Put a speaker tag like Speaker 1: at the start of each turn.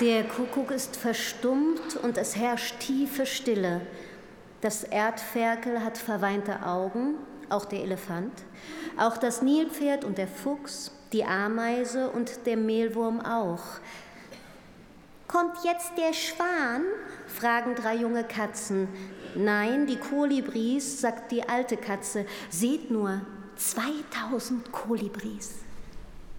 Speaker 1: Der Kuckuck ist verstummt und es herrscht tiefe Stille. Das Erdferkel hat verweinte Augen, auch der Elefant, auch das Nilpferd und der Fuchs, die Ameise und der Mehlwurm auch. »Kommt jetzt der Schwan?« fragen 3 junge Katzen. »Nein, die Kolibris«, sagt die alte Katze. »Seht nur, 2000 Kolibris.«